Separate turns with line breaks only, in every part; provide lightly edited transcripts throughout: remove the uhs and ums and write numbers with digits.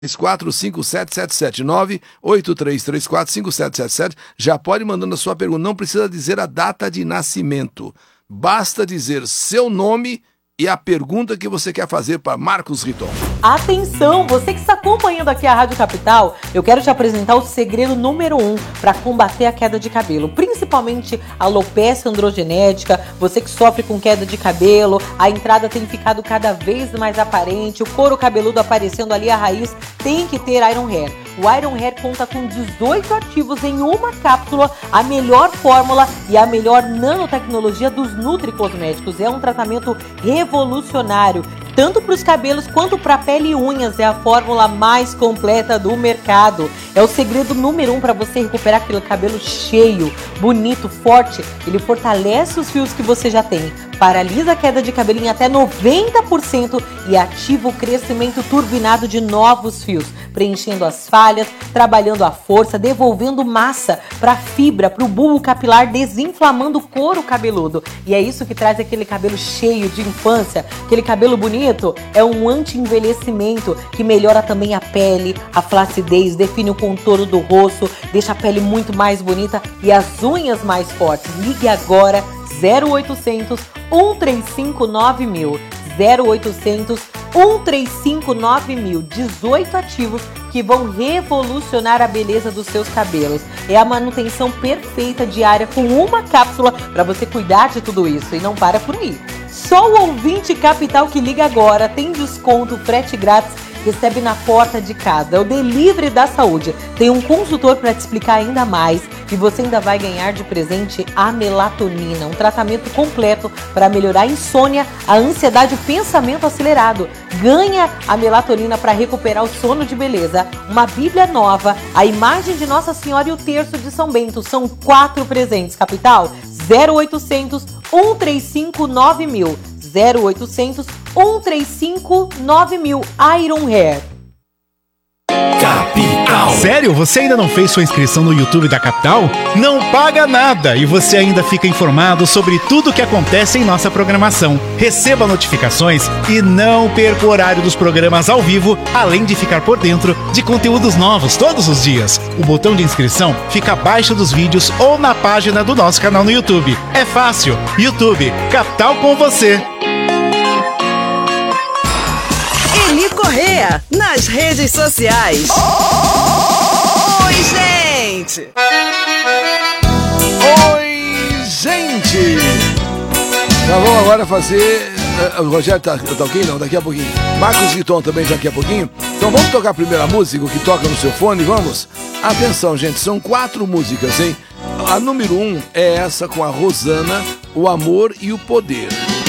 5777 983345777. Já pode mandando a sua pergunta. Não precisa dizer a data de nascimento. Basta dizer seu nome e a pergunta que você quer fazer para Marcos Riton.
Atenção, você que está acompanhando aqui a Rádio Capital, eu quero te apresentar o segredo número 1 para combater a queda de cabelo, principalmente a alopecia androgenética. Você que sofre com queda de cabelo, a entrada tem ficado cada vez mais aparente, o couro cabeludo aparecendo ali, a raiz, tem que ter Iron Hair. O Iron Hair conta com 18 ativos em uma cápsula, a melhor fórmula e a melhor nanotecnologia dos nutricosméticos. É um tratamento revolucionário, tanto para os cabelos quanto para pele e unhas. É a fórmula mais completa do mercado. É o segredo número 1 para você recuperar aquele cabelo cheio, bonito, forte. Ele fortalece os fios que você já tem, paralisa a queda de cabelo em até 90% e ativa o crescimento turbinado de novos fios, preenchendo as falhas, trabalhando a força, devolvendo massa para a fibra, para o bulbo capilar, desinflamando o couro cabeludo. E é isso que traz aquele cabelo cheio de infância, aquele cabelo bonito. É um anti-envelhecimento que melhora também a pele, a flacidez, define o contorno do rosto, deixa a pele muito mais bonita e as unhas mais fortes. Ligue agora 0800 135 9000, 0800 135 9000, 18 ativos que vão revolucionar a beleza dos seus cabelos. É a manutenção perfeita diária com uma cápsula para você cuidar de tudo isso. E não para por aí. Só o ouvinte Capital que liga agora tem desconto, frete grátis, recebe na porta de casa. É o Delivery da Saúde. Tem um consultor para te explicar ainda mais e você ainda vai ganhar de presente a melatonina, um tratamento completo para melhorar a insônia, a ansiedade e o pensamento acelerado. Ganha a melatonina para recuperar o sono de beleza, uma Bíblia nova, a imagem de Nossa Senhora e o terço de São Bento. São 4 presentes, Capital. 0800 135 9000, 0800 135 9000. Iron Hair.
Capital. Sério? Você ainda não fez sua inscrição no YouTube da Capital? Não paga nada e você ainda fica informado sobre tudo o que acontece em nossa programação. Receba notificações e não perca o horário dos programas ao vivo, além de ficar por dentro de conteúdos novos todos os dias. O botão de inscrição fica abaixo dos vídeos ou na página do nosso canal no YouTube. É fácil. YouTube, Capital com você.
Eli Correa, nas redes sociais. Oi, gente!
Oi, gente! Nós vamos agora fazer... O Rogério tá ok? Não, daqui a pouquinho. Marcos Riton também daqui a pouquinho. Então vamos tocar primeiro a música, o que toca no seu fone, vamos? Atenção, gente, são 4 músicas, hein? A número 1 é essa com a Rosana, O Amor e o Poder.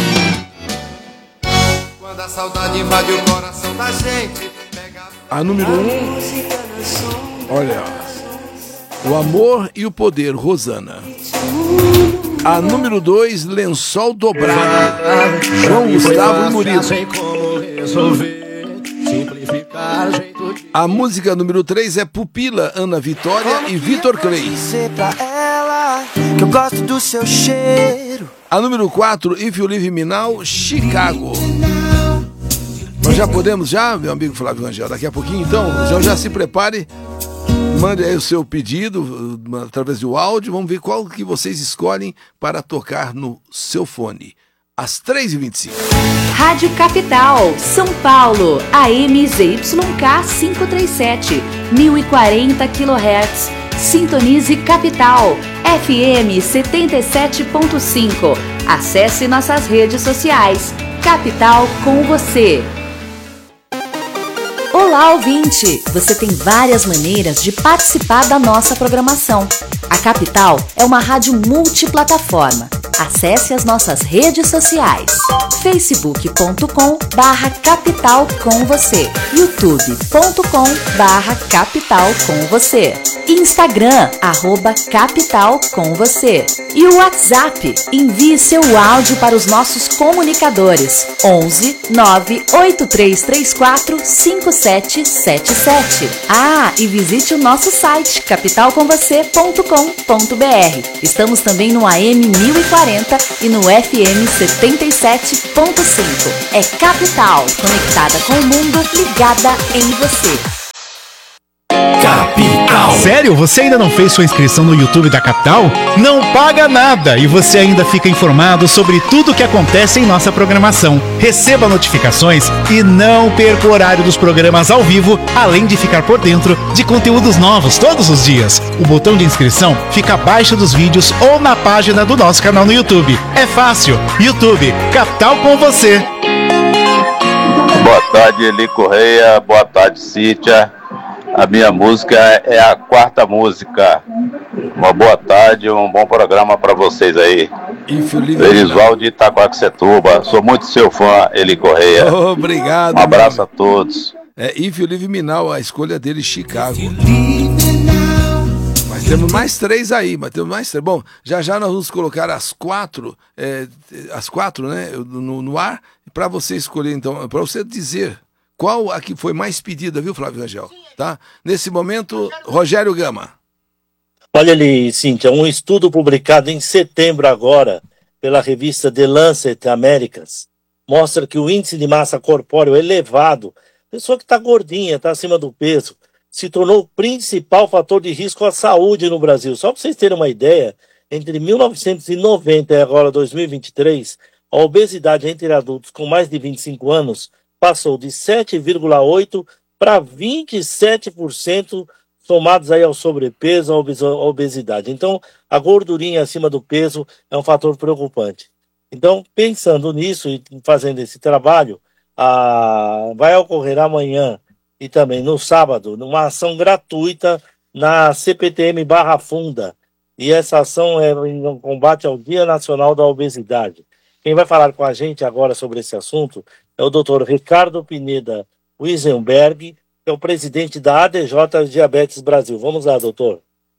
Quando a saudade invade o coração da gente.
A número 1, olha, O Amor e o Poder, Rosana. A número 2, Lençol Dobrado, João Gustavo e Murilo. A música número 3 é Pupila, Ana Vitória e Vitor Clay.
Eu gosto do seu cheiro.
A número 4, If You Live Me Now, Chicago. Nós já podemos, meu amigo Flávio Angel, daqui a pouquinho, então, já se prepare, mande aí o seu pedido através do áudio, vamos ver qual que vocês escolhem para tocar no seu fone. Às 3h25.
Rádio Capital, São Paulo, AM ZYK 537, 1040 kHz. Sintonize Capital, FM 77.5. Acesse nossas redes sociais. Capital com você. Olá, ouvinte! Você tem várias maneiras de participar da nossa programação. A Capital é uma rádio multiplataforma. Acesse as nossas redes sociais. facebook.com/capital com você, youtube.com/capital com você, Instagram @capital com você e o WhatsApp. Envie seu áudio para os nossos comunicadores 11 98334 5777. E visite o nosso site capitalcomvocê.com.br. Estamos também no AM 1040 e no FM 77.5. É Capital, conectada com o mundo, ligada em você.
Sério? Você ainda não fez sua inscrição no YouTube da Capital? Não paga nada e você ainda fica informado sobre tudo o que acontece em nossa programação. Receba notificações e não perca o horário dos programas ao vivo, além de ficar por dentro de conteúdos novos todos os dias. O botão de inscrição fica abaixo dos vídeos ou na página do nosso canal no YouTube. É fácil. YouTube, Capital com você.
Boa tarde, Eli Correia. Boa tarde, Cíntia. A minha música é a quarta música. Uma boa tarde, um bom programa para vocês aí. Erisvaldo de Itaquaquecetuba. Sou muito seu fã, Eli Correia.
Obrigado.
Um abraço a todos.
If You Leave Me Now, a escolha dele, Chicago. Mas temos mais 3 aí, Bom, já nós vamos colocar as 4, né, no ar, para você escolher, então, para você dizer qual a que foi mais pedida, viu, Flávio Rangel? Tá? Nesse momento, Rogério Gama.
Olha ali, Cíntia, um estudo publicado em setembro agora, pela revista The Lancet Americas, mostra que o índice de massa corpóreo elevado, pessoa que está gordinha, está acima do peso, se tornou o principal fator de risco à saúde no Brasil. Só para vocês terem uma ideia, entre 1990 e agora 2023, a obesidade entre adultos com mais de 25 anos passou de 7,8% para 27%, somados aí ao sobrepeso, à obesidade. Então, a gordurinha acima do peso é um fator preocupante. Então, pensando nisso e fazendo esse trabalho, vai ocorrer amanhã e também no sábado, numa ação gratuita na CPTM Barra Funda. E essa ação é em combate ao Dia Nacional da Obesidade. Quem vai falar com a gente agora sobre esse assunto é o Dr. Ricardo Pineda Wiesenberg, que é o presidente da ADJ Diabetes Brasil. Vamos lá, doutor.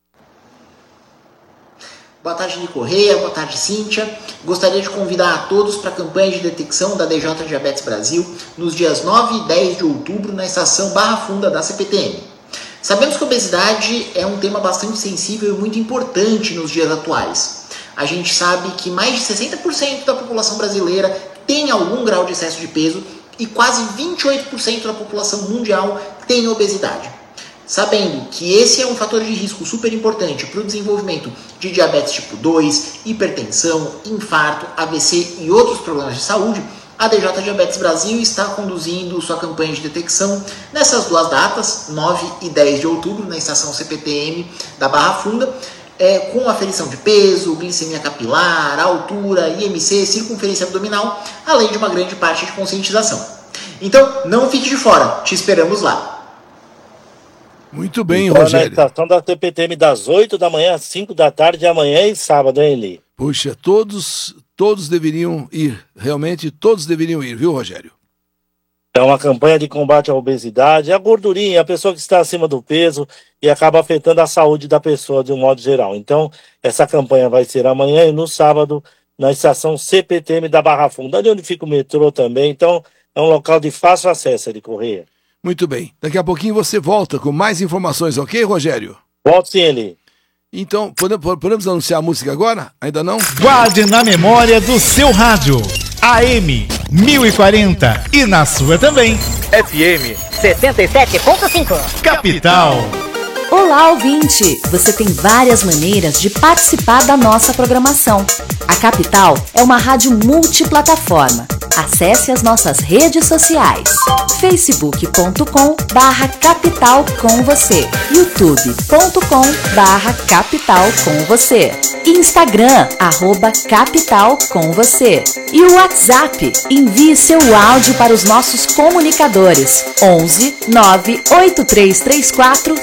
Boa tarde, Eli Correia. Boa tarde, Cíntia. Gostaria de convidar a todos para a campanha de detecção da ADJ Diabetes Brasil nos dias 9 e 10 de outubro na estação Barra Funda da CPTM. Sabemos que a obesidade é um tema bastante sensível e muito importante nos dias atuais. A gente sabe que mais de 60% da população brasileira tem algum grau de excesso de peso e quase 28% da população mundial tem obesidade. Sabendo que esse é um fator de risco super importante para o desenvolvimento de diabetes tipo 2, hipertensão, infarto, AVC e outros problemas de saúde, a ADJ Diabetes Brasil está conduzindo sua campanha de detecção nessas 2 datas, 9 e 10 de outubro, na estação CPTM da Barra Funda, com aferição de peso, glicemia capilar, altura, IMC, circunferência abdominal, além de uma grande parte de conscientização. Então, não fique de fora, te esperamos lá.
Muito bem,
então,
Rogério.
Na estação da CPTM das 8 da manhã às 5 da tarde, amanhã e sábado, hein, Eli?
Puxa, todos deveriam ir, realmente todos deveriam ir, viu, Rogério?
É uma campanha de combate à obesidade, a gordurinha, a pessoa que está acima do peso e acaba afetando a saúde da pessoa de um modo geral. Então, essa campanha vai ser amanhã e no sábado na estação CPTM da Barra Funda, ali onde fica o metrô também. Então, é um local de fácil acesso, Eli Correia.
Muito bem. Daqui a pouquinho você volta com mais informações, ok, Rogério?
Volto sim, Eli.
Então, podemos anunciar a música agora? Ainda não?
Guarde na memória do seu rádio. AM 1040 e na sua também.
FM 77.5.
Capital.
Olá, ouvinte! Você tem várias maneiras de participar da nossa programação. A Capital é uma rádio multiplataforma. Acesse as nossas redes sociais: facebook.com/capital com você, youtube.com/capital com você, Instagram @capital com você e o WhatsApp. Envie seu áudio para os nossos comunicadores 11 98334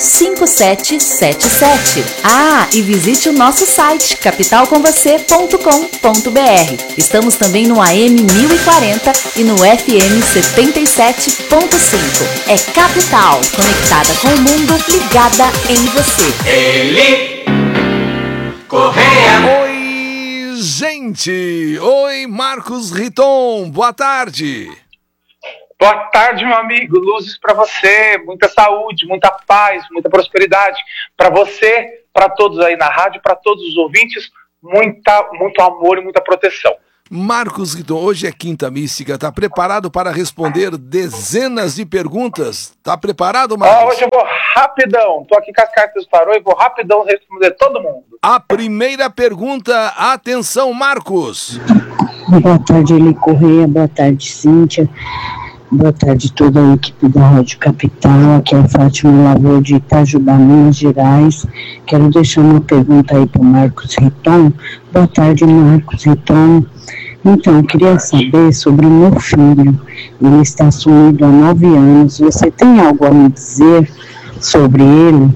5777. E visite o nosso site capitalcomvocê.com.br. Estamos também no AM 1040 e no FM 77.5. É Capital, conectada com o mundo, ligada em você.
Eli Correia.
Oi, gente! Oi, Marcos Riton, boa tarde!
Boa tarde, meu amigo. Luzes para você, muita saúde, muita paz, muita prosperidade para você, para todos aí na rádio, para todos os ouvintes, muito amor e muita proteção.
Marcos Riton, hoje é Quinta Mística, tá preparado para responder dezenas de perguntas? Tá preparado, Marcos?
Hoje eu vou rapidão, tô aqui com as cartas do tarô e vou rapidão responder todo mundo.
A primeira pergunta, atenção, Marcos.
Boa tarde, Eli Correia, boa tarde, Cíntia. Boa tarde toda a equipe da Rádio Capital, aqui é a Fátima Lavor de Itajubá, Minas Gerais. Quero deixar uma pergunta aí para o Marcos Riton. Boa tarde, Marcos Riton. Então, eu queria saber sobre o meu filho. Ele está sumido há 9 anos. Você tem algo a me dizer sobre ele?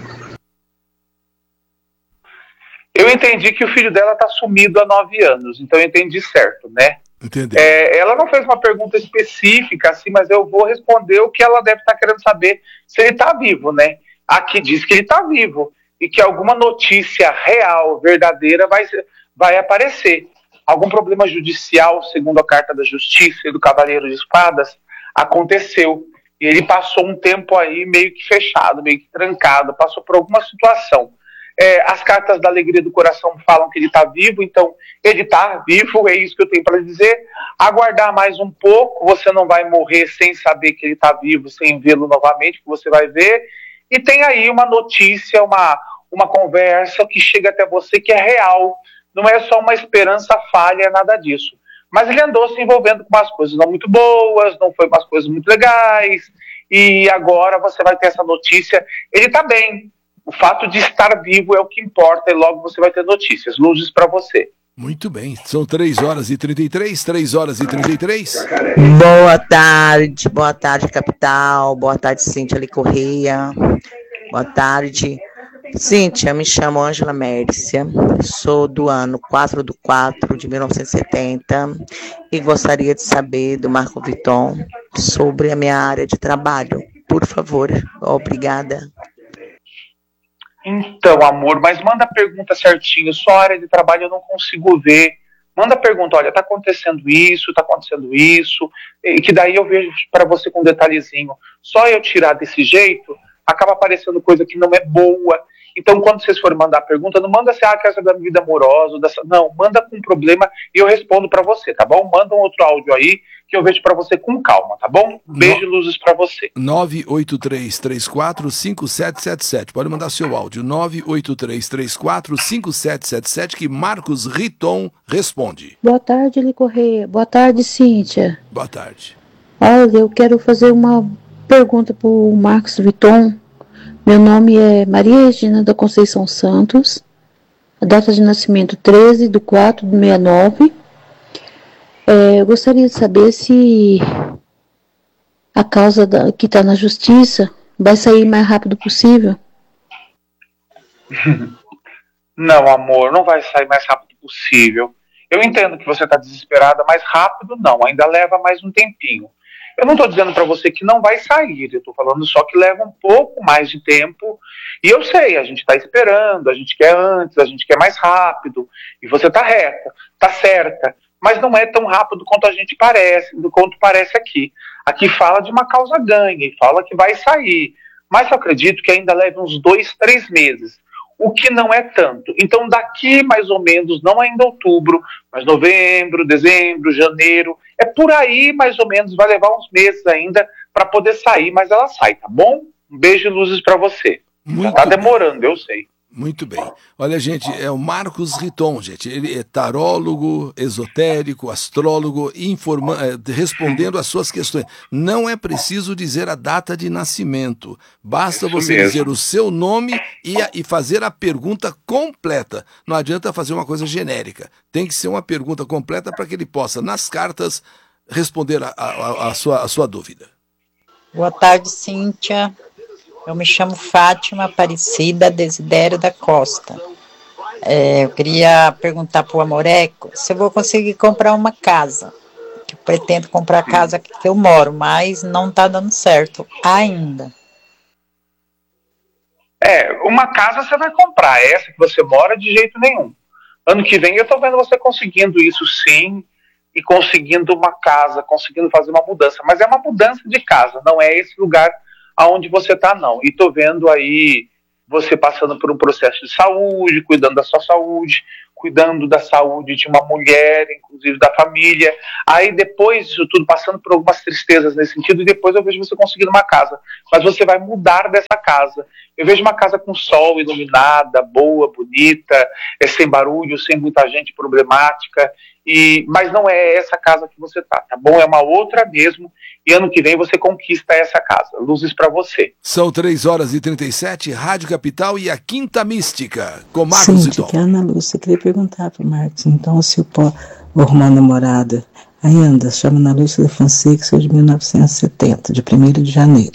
Eu entendi que o filho dela está sumido há 9 anos, então eu entendi certo, né?
Entendi.
Ela não fez uma pergunta específica, assim, mas eu vou responder o que ela deve estar querendo saber, se ele está vivo, né? Aqui diz que ele está vivo e que alguma notícia real, verdadeira, vai aparecer. Algum problema judicial, segundo a carta da Justiça e do Cavaleiro de Espadas, aconteceu. E ele passou um tempo aí meio que fechado, meio que trancado, passou por alguma situação. As cartas da alegria do coração falam que ele está vivo, então ele está vivo, é isso que eu tenho para dizer. Aguardar mais um pouco, você não vai morrer sem saber que ele está vivo, sem vê-lo novamente, que você vai ver. E tem aí uma notícia, uma conversa que chega até você que é real, não é só uma esperança falha, nada disso. Mas ele andou se envolvendo com umas coisas não muito boas, não foi umas coisas muito legais, e agora você vai ter essa notícia, ele está bem. O fato de estar vivo é o que importa e logo você vai ter notícias. Luzes para você.
Muito bem. São 3h33, 3h33.
Boa tarde, Capital. Boa tarde, Cíntia Eli Correia. Boa tarde. Cíntia, me chamo Ângela Mércia. Sou do ano 4/4 de 1970 e gostaria de saber do Marco Riton sobre a minha área de trabalho. Por favor. Obrigada.
Então, amor, mas manda a pergunta certinho. Só área de trabalho eu não consigo ver. Manda a pergunta, olha, tá acontecendo isso, e que daí eu vejo para você com um detalhezinho. Só eu tirar desse jeito, acaba aparecendo coisa que não é boa. Então, quando vocês forem mandar a pergunta, não manda assim, quero saber da vida amorosa, não, manda com um problema e eu respondo para você, tá bom? Manda um outro áudio aí, que eu vejo para você com calma, tá bom? Beijo e luzes para você.
983345777. Pode mandar seu áudio. 983345777 que Marcos Riton responde.
Boa tarde, Eli Correia. Boa tarde, Cíntia.
Boa tarde.
Olha, eu quero fazer uma pergunta para o Marcos Riton. Meu nome é Maria Regina da Conceição Santos. A data de nascimento 13/4/69. Eu gostaria de saber se a causa que está na justiça vai sair o mais rápido possível.
Não, amor, não vai sair mais rápido possível. Eu entendo que você está desesperada, mas rápido não, ainda leva mais um tempinho. Eu não estou dizendo para você que não vai sair, eu estou falando só que leva um pouco mais de tempo. E eu sei, a gente está esperando, a gente quer antes, a gente quer mais rápido. E você está reta, está certa. Mas não é tão rápido quanto a gente quanto parece aqui. Aqui fala de uma causa ganha e fala que vai sair. Mas eu acredito que ainda leva uns 2-3 meses. O que não é tanto. Então daqui mais ou menos, não ainda outubro, mas novembro, dezembro, janeiro, é por aí mais ou menos, vai levar uns meses ainda para poder sair, mas ela sai, tá bom? Um beijo e luzes para você. Já tá demorando, eu sei.
Muito bem. Olha, gente, é o Marcos Riton, gente. Ele é tarólogo, esotérico, astrólogo, respondendo às suas questões. Não é preciso dizer a data de nascimento. Basta você dizer o seu nome e fazer a pergunta completa. Não adianta fazer uma coisa genérica. Tem que ser uma pergunta completa para que ele possa, nas cartas, responder a sua dúvida.
Boa tarde, Cíntia. Eu me chamo Fátima Aparecida Desidério da Costa. Eu queria perguntar para o Amoreco se eu vou conseguir comprar uma casa. Eu pretendo comprar a casa que eu moro, mas não está dando certo ainda.
Uma casa você vai comprar, essa que você mora de jeito nenhum. Ano que vem eu estou vendo você conseguindo isso sim, e conseguindo uma casa, conseguindo fazer uma mudança. Mas é uma mudança de casa, não é esse lugar aonde você está, não. E tô vendo aí você passando por um processo de saúde, cuidando da sua saúde, cuidando da saúde de uma mulher, inclusive da família. Aí depois disso tudo, passando por algumas tristezas nesse sentido, e depois eu vejo você conseguindo uma casa. Mas você vai mudar dessa casa. Eu vejo uma casa com sol, iluminada, boa, bonita, sem barulho, sem muita gente problemática, mas não é essa casa que você tá bom? É uma outra mesmo, e ano que vem você conquista essa casa. Luzes para você.
São 3h37, Rádio Capital e a Quinta Mística, com Marcos
Cíntia, que é a Ana Lúcia, eu queria perguntar para o Marcos, então, se eu vou arrumar namorada. Ainda, chama Ana Lúcia da Fonseca, sou de 1970, de 1º de janeiro.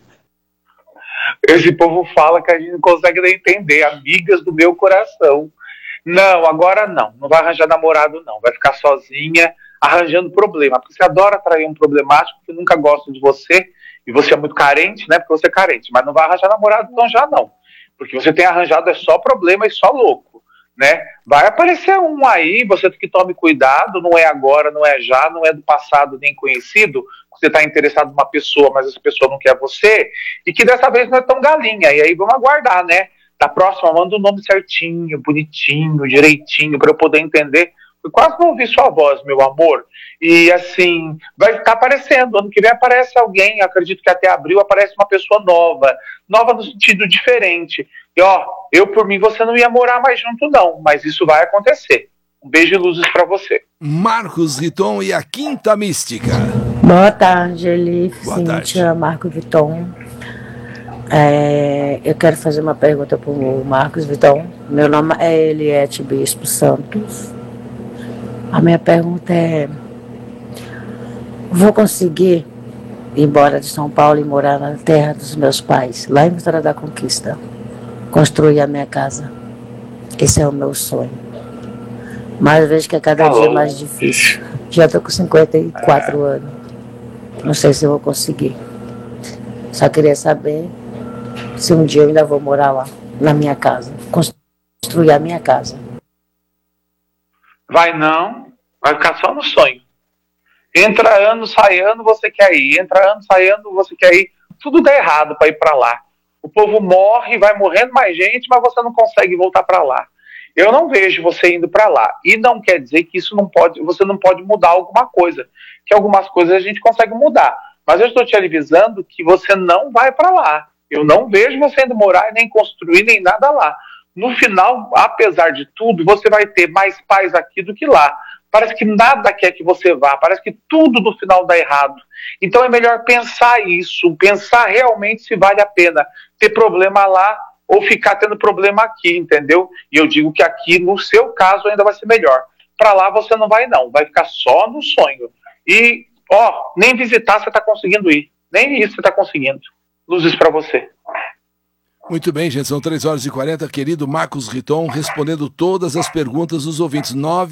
Esse povo fala que a gente não consegue nem entender, amigas do meu coração. Não, agora não vai arranjar namorado não, vai ficar sozinha arranjando problema, porque você adora atrair um problemático que nunca gosta de você, e você é muito carente, né, porque você é carente, mas não vai arranjar namorado então já não, porque você tem arranjado só problema e só louco, né, vai aparecer um aí, você tem que tomar cuidado, não é agora, não é já, não é do passado nem conhecido, você está interessado numa pessoa, mas essa pessoa não quer você, e que dessa vez não é tão galinha, e aí vamos aguardar, né. Da próxima, manda o nome certinho, bonitinho, direitinho, para eu poder entender. Eu quase não ouvi sua voz, meu amor. E assim, vai estar aparecendo. Ano que vem aparece alguém, acredito que até abril aparece uma pessoa nova. Nova no sentido diferente. E eu por mim, você não ia morar mais junto não, mas isso vai acontecer. Um beijo e luzes para você.
Marcos Riton e a Quinta Mística.
Boa tarde, Eli, Cíntia, Marcos Riton. Eu quero fazer uma pergunta para o Marcos Viton. Meu nome é Eliette Bispo Santos. A minha pergunta é: vou conseguir ir embora de São Paulo e morar na terra dos meus pais, lá em Vitória da Conquista, construir a minha casa? Esse é o meu sonho. Mas eu vejo que é cada dia mais difícil. Já estou com 54 anos. Não sei se eu vou conseguir. Só queria saber se um dia eu ainda vou morar lá, na minha casa, construir a minha casa.
Vai não, vai ficar só no sonho. Entra ano, sai ano, você quer ir. Entra ano, sai ano, você quer ir. Tudo dá errado para ir para lá. O povo morre, vai morrendo mais gente, mas você não consegue voltar para lá. Eu não vejo você indo para lá. E não quer dizer que isso não pode, você não pode mudar alguma coisa. Que algumas coisas a gente consegue mudar. Mas eu estou te avisando que você não vai para lá. Eu não vejo você indo morar, nem construir, nem nada lá. No final, apesar de tudo, você vai ter mais paz aqui do que lá. Parece que nada quer que você vá, parece que tudo no final dá errado. Então é melhor pensar isso, pensar realmente se vale a pena ter problema lá ou ficar tendo problema aqui, entendeu? E eu digo que aqui, no seu caso, ainda vai ser melhor. Para lá você não vai não, vai ficar só no sonho. E, nem visitar você está conseguindo ir, nem isso você está conseguindo. Luzes para você.
Muito bem, gente, são 3h40, querido Marcos Riton, respondendo todas as perguntas dos ouvintes.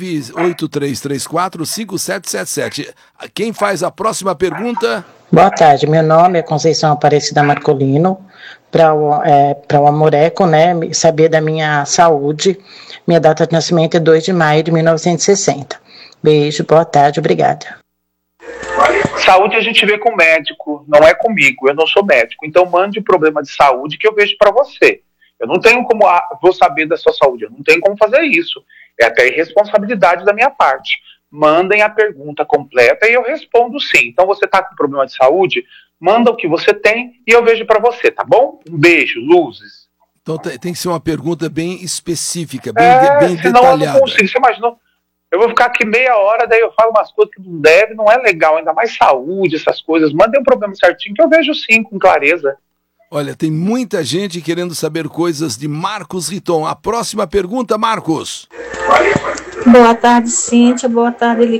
983345777. Quem faz a próxima pergunta?
Boa tarde, meu nome é Conceição Aparecida Marcolino. Para o Amoreco, né, saber da minha saúde. Minha data de nascimento é 2 de maio de 1960. Beijo, boa tarde, obrigada.
Saúde a gente vê com o médico, não é comigo, eu não sou médico. Então mande o problema de saúde que eu vejo para você. Eu não tenho como, vou saber da sua saúde, eu não tenho como fazer isso. É até irresponsabilidade da minha parte. Mandem a pergunta completa e eu respondo sim. Então você está com problema de saúde, manda o que você tem e eu vejo para você, tá bom? Um beijo, luzes.
Então tem que ser uma pergunta bem específica, bem
senão
detalhada.
Eu não consigo, você imaginou? Eu vou ficar aqui meia hora, daí eu falo umas coisas que não deve, não é legal, ainda mais saúde, essas coisas. Mandem um problema certinho que eu vejo sim, com clareza.
Olha, tem muita gente querendo saber coisas de Marcos Riton. A próxima pergunta, Marcos.
Boa tarde, Cíntia. Boa tarde, Eli.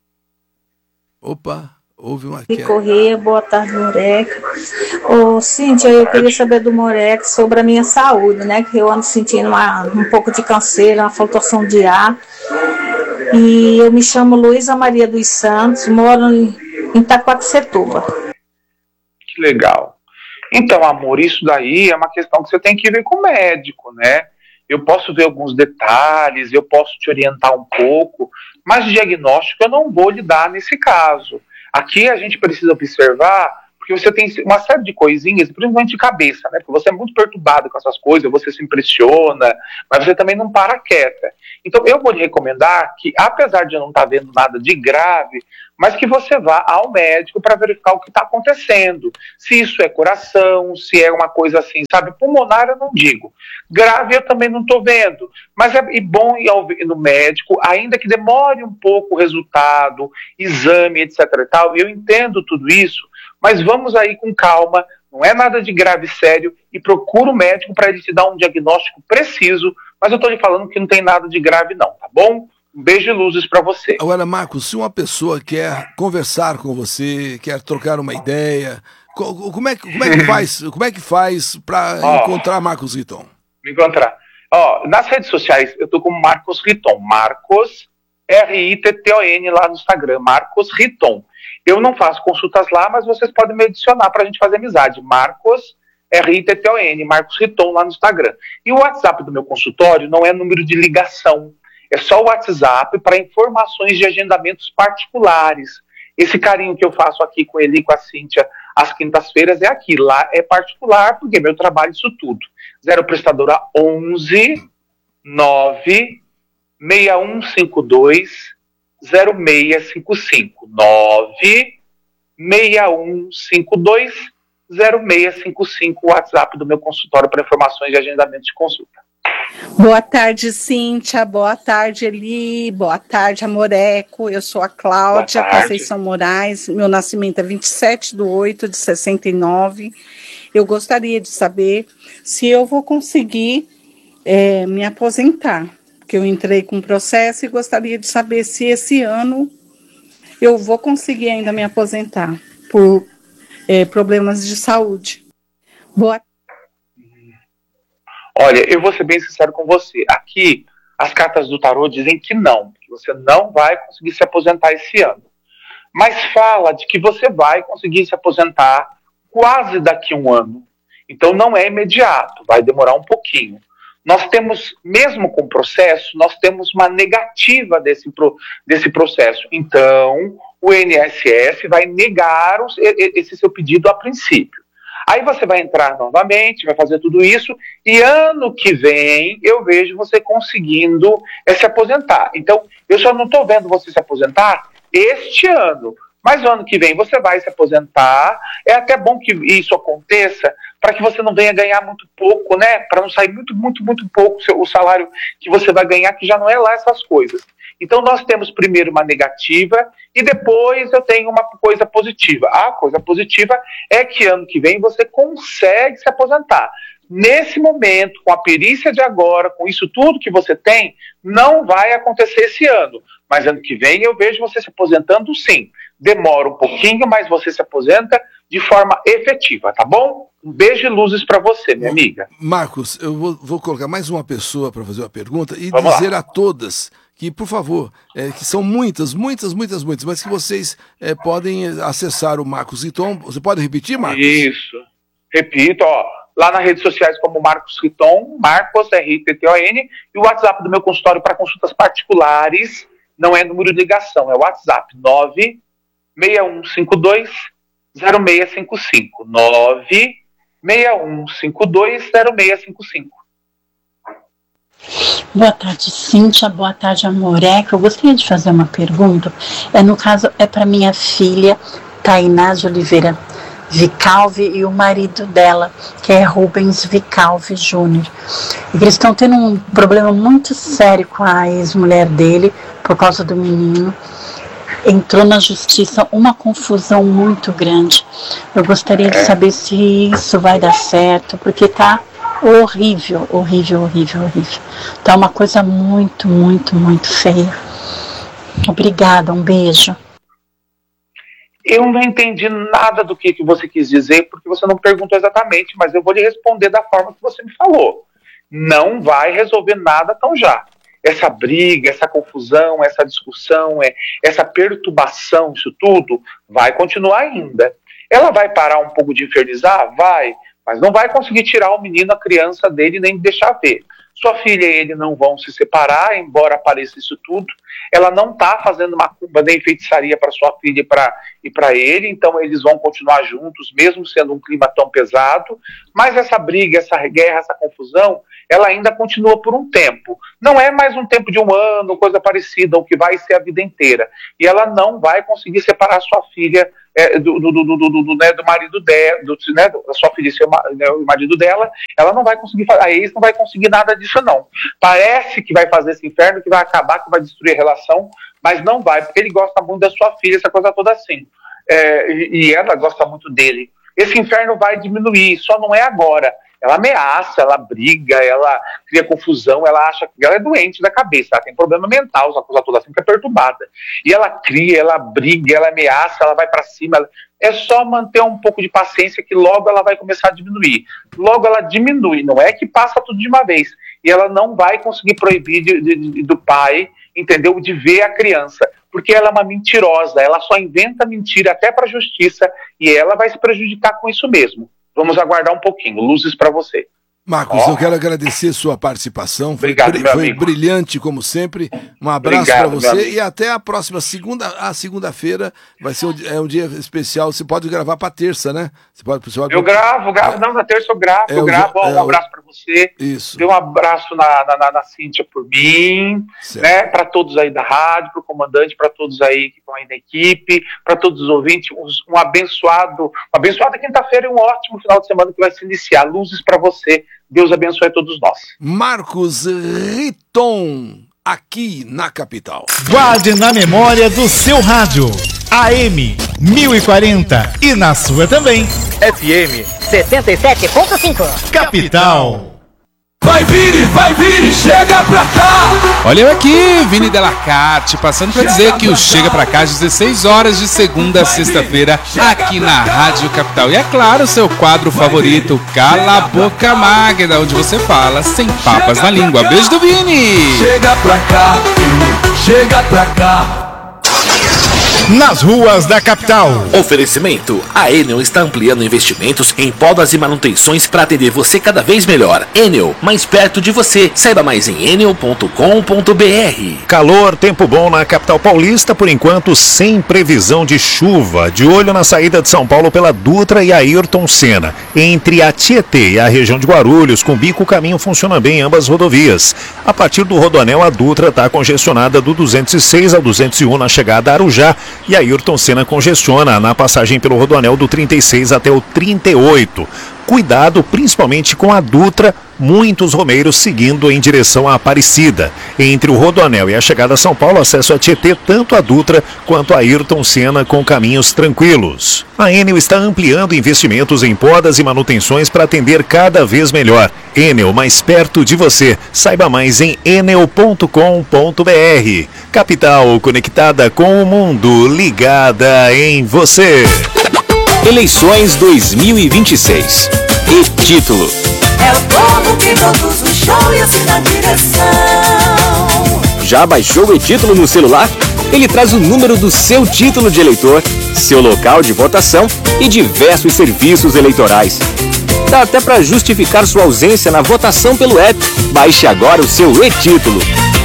Opa, houve uma queda.
Correia, boa tarde, Moreca. Cíntia, eu queria saber do Moreca sobre a minha saúde, né? Que eu ando sentindo um pouco de canseira, uma flutuação de ar. E eu me chamo Luísa Maria dos Santos, moro em Itaquaquecetuba.
Que legal. Então, amor, isso daí é uma questão que você tem que ver com o médico, né? Eu posso ver alguns detalhes, eu posso te orientar um pouco, mas diagnóstico eu não vou lhe dar nesse caso. Aqui a gente precisa observar, porque você tem uma série de coisinhas, principalmente de cabeça, né? Porque você é muito perturbado com essas coisas, você se impressiona, mas você também não para quieta. Então eu vou lhe recomendar que, apesar de eu não estar vendo nada de grave, mas que você vá ao médico para verificar o que está acontecendo. Se isso é coração, se é uma coisa assim, sabe, pulmonar eu não digo. Grave eu também não estou vendo. Mas é bom ir no médico, ainda que demore um pouco o resultado, exame, etc. e tal. Eu entendo tudo isso, mas vamos aí com calma, não é nada de grave sério, e procura o médico para ele te dar um diagnóstico preciso, mas eu estou lhe falando que não tem nada de grave não, tá bom? Um beijo e luzes para você.
Agora, Marcos, se uma pessoa quer conversar com você, quer trocar uma ideia, como é que faz para encontrar Marcos Riton?
Me encontrar. Nas redes sociais eu tô como Marcos Riton, Marcos R-I-T-T-O-N lá no Instagram, Marcos Riton. Eu não faço consultas lá, mas vocês podem me adicionar para a gente fazer amizade. Marcos R-I-T-T-O-N, Marcos Riton lá no Instagram. E o WhatsApp do meu consultório não é número de ligação. É só o WhatsApp para informações de agendamentos particulares. Esse carinho que eu faço aqui com ele e com a Cíntia às quintas-feiras é aqui. Lá é particular, porque meu trabalho é isso tudo. 0 prestadora 11 9 6152 0655 9 6152 0655, o WhatsApp do meu consultório para informações de agendamento de consulta.
Boa tarde, Cíntia. Boa tarde, Eli. Boa tarde, Amoreco. Eu sou a Cláudia Conceição Moraes. Meu nascimento é 27/8/69. Eu gostaria de saber se eu vou conseguir me aposentar, porque eu entrei com um processo e gostaria de saber se esse ano eu vou conseguir ainda me aposentar por problemas de saúde. Boa.
Olha, eu vou ser bem sincero com você. Aqui, as cartas do tarô dizem que não, que você não vai conseguir se aposentar esse ano. Mas fala de que você vai conseguir se aposentar quase daqui a um ano. Então não é imediato, vai demorar um pouquinho. Nós temos, mesmo com o processo, nós temos uma negativa desse processo. Então, o INSS vai negar esse seu pedido a princípio. Aí você vai entrar novamente, vai fazer tudo isso, e ano que vem eu vejo você conseguindo se aposentar. Então, eu só não estou vendo você se aposentar este ano, mas o ano que vem você vai se aposentar. É até bom que isso aconteça, para que você não venha ganhar muito pouco, né? Para não sair muito pouco o salário que você vai ganhar, que já não é lá essas coisas. Então nós temos primeiro uma negativa e depois eu tenho uma coisa positiva. A coisa positiva é que ano que vem você consegue se aposentar. Nesse momento, com a perícia de agora, com isso tudo que você tem, não vai acontecer esse ano. Mas ano que vem eu vejo você se aposentando sim. Demora um pouquinho, mas você se aposenta de forma efetiva, tá bom? Um beijo e luzes para você, minha amiga.
Marcos, eu vou colocar mais uma pessoa para fazer uma pergunta e
Vamos
dizer
lá.
a todas que, por favor, que são muitas, mas que vocês podem acessar o Marcos Riton. Você pode repetir, Marcos?
Isso. Repito, lá nas redes sociais como Marcos Riton, Marcos R-I-T-T-O-N, e o WhatsApp do meu consultório para consultas particulares não é número de ligação, é o WhatsApp 96152 0655 96152 0655.
Boa tarde, Cíntia. Boa tarde, Amoreco. Eu gostaria de fazer uma pergunta. No caso, é para minha filha, Tainá de Oliveira Vicalve, e o marido dela, que é Rubens Vicalve Júnior. Eles estão tendo um problema muito sério com a ex-mulher dele, por causa do menino. Entrou na justiça uma confusão muito grande. Eu gostaria de saber se isso vai dar certo, porque tá horrível. Tá uma coisa muito feia. Obrigada, um beijo.
Eu não entendi nada do que você quis dizer, porque você não perguntou exatamente, mas eu vou lhe responder da forma que você me falou. Não vai resolver nada tão já. Essa briga, essa confusão, essa discussão, essa perturbação, isso tudo, vai continuar ainda. Ela vai parar um pouco de infernizar? Vai. mas não vai conseguir tirar o menino, a criança dele, nem deixar ver. Sua filha e ele não vão se separar, embora pareça isso tudo. Ela não está fazendo macumba nem feitiçaria para sua filha e para ele, então eles vão continuar juntos, mesmo sendo um clima tão pesado. Mas essa briga, essa guerra, essa confusão, ela ainda continua por um tempo. Não é mais um tempo de um ano, coisa parecida, o que vai ser a vida inteira. E ela não vai conseguir separar sua filha do marido dela, da sua filha e o marido dela. Ela não vai conseguir, a ex não vai conseguir nada disso, não. Parece que vai fazer esse inferno, que vai acabar, que vai destruir a relação, mas não vai, porque ele gosta muito da sua filha, essa coisa toda assim. E ela gosta muito dele. Esse inferno vai diminuir, só não é agora. Ela ameaça, ela briga, ela cria confusão, ela acha que ela é doente da cabeça, ela tem problema mental, essa coisa toda assim, fica perturbada. E ela cria, ela briga, ela ameaça, ela vai pra cima. É só manter um pouco de paciência que logo ela vai começar a diminuir. Logo ela diminui, não é que passa tudo de uma vez. E ela não vai conseguir proibir do pai, entendeu, de ver a criança. Porque ela é uma mentirosa, ela só inventa mentira até pra justiça e ela vai se prejudicar com isso mesmo. Vamos aguardar um pouquinho. Luzes para você.
Marcos, eu quero agradecer sua participação.
Obrigado,
foi brilhante, como sempre. Um abraço para você e até a próxima segunda-feira. Vai ser um dia especial. Você pode gravar para terça, né?
Eu gravo. Não, na terça eu gravo. Um abraço para você.
Isso.
Dê um abraço na Cíntia por mim, né? Para todos aí da rádio, para o comandante, para todos aí que estão aí da equipe, para todos os ouvintes. Uma abençoada quinta-feira e um ótimo final de semana que vai se iniciar. Luzes para você. Deus abençoe a todos nós.
Marcos Riton, aqui na capital.
Guarde na memória do seu rádio. AM 1040 e na sua também.
FM 77.5.
Capital.
Vai vir, chega pra cá!
Olha eu aqui, Vini Delacarte, passando pra dizer que o Chega Pra Cá às 16 horas de segunda a sexta-feira, aqui na Rádio Capital. E é claro, seu quadro favorito, Cala a Boca Magda, onde você fala sem papas na língua. Beijo do Vini!
Chega pra cá, chega pra cá.
Nas ruas da capital.
Oferecimento: a Enel está ampliando investimentos em podas e manutenções para atender você cada vez melhor. Enel, mais perto de você. Saiba mais em enel.com.br.
Calor, tempo bom na capital paulista, por enquanto sem previsão de chuva. De olho na saída de São Paulo pela Dutra e Ayrton Senna. Entre a Tietê e a região de Guarulhos, com bico, o caminho funciona bem em ambas rodovias. A partir do Rodoanel, a Dutra está congestionada do 206 ao 201 na chegada a Arujá. E a Ayrton Senna congestiona na passagem pelo Rodoanel do 36 até o 38. Cuidado principalmente com a Dutra, muitos romeiros seguindo em direção à Aparecida. Entre o Rodoanel e a chegada a São Paulo, acesso a Tietê, tanto a Dutra quanto a Ayrton Senna com caminhos tranquilos. A Enel está ampliando investimentos em podas e manutenções para atender cada vez melhor. Enel, mais perto de você. Saiba mais em enel.com.br. Capital, conectada com o mundo, ligada em você.
Eleições 2026. E título:
é o povo que produz o show e assina a direção.
Já baixou o e-título no celular? Ele traz o número do seu título de eleitor, seu local de votação e diversos serviços eleitorais. Dá até para justificar sua ausência na votação pelo app. Baixe agora o seu e-título.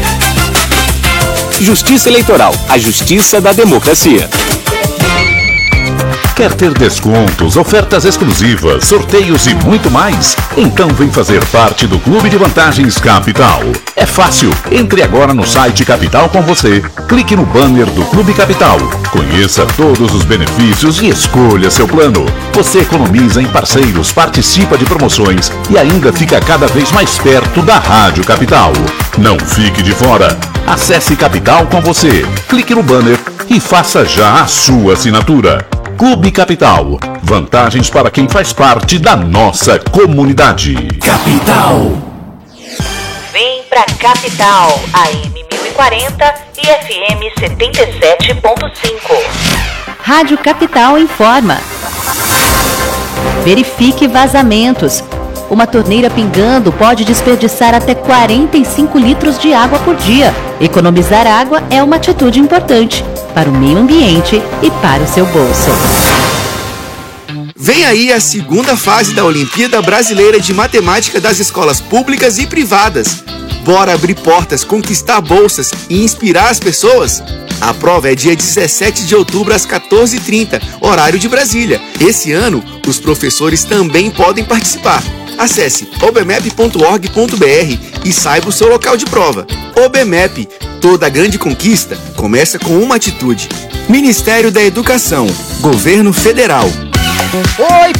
Justiça Eleitoral, a justiça da democracia.
Quer ter descontos, ofertas exclusivas, sorteios e muito mais? Então vem fazer parte do Clube de Vantagens Capital. É fácil. Entre agora no site Capital com você. Clique no banner do Clube Capital. Conheça todos os benefícios e escolha seu plano. Você economiza em parceiros, participa de promoções e ainda fica cada vez mais perto da Rádio Capital. Não fique de fora. Acesse Capital com você. Clique no banner e faça já a sua assinatura. Clube Capital. Vantagens para quem faz parte da nossa comunidade.
Capital.
Vem pra Capital, AM 1040 e FM 77.5. Rádio Capital informa. Verifique vazamentos. Uma torneira pingando pode desperdiçar até 45 litros de água por dia. Economizar água é uma atitude importante para o meio ambiente e para o seu bolso.
Vem aí a segunda fase da Olimpíada Brasileira de Matemática das escolas públicas e privadas. Bora abrir portas, conquistar bolsas e inspirar as pessoas? A prova é dia 17 de outubro às 14h30, horário de Brasília. Esse ano, os professores também podem participar. Acesse obmep.org.br e saiba o seu local de prova. OBMEP, toda grande conquista começa com uma atitude. Ministério da Educação, Governo Federal.
Oi,